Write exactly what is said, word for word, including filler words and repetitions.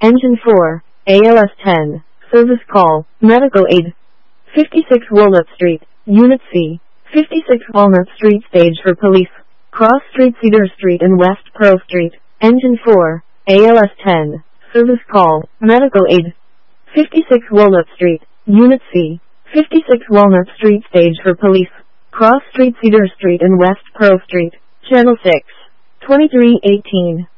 Engine four, A L S ten, Service Call, Medical Aid. fifty-six Walnut Street, Unit C. fifty-six Walnut Street Stage for Police. Cross Street, Cedar Street and West Pearl Street. Engine four, A L S ten, Service Call, Medical Aid. fifty-six Walnut Street, Unit C. fifty-six Walnut Street Stage for Police. Cross Street, Cedar Street and West Pearl Street. Channel six, twenty-three eighteen.